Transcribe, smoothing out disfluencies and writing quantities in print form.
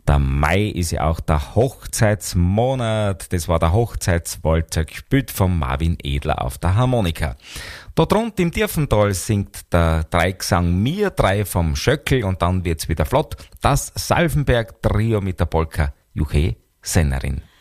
Der Mai ist ja auch der Hochzeitsmonat. Das war der Hochzeitswalzer, gespielt von Marvin Edler auf der Harmonika. Dort rund im Tiefental singt der Dreigesang Mir drei vom Schöckel und dann wird's wieder flott. Das Salfenberg-Trio mit der Polka Juche Sennerin.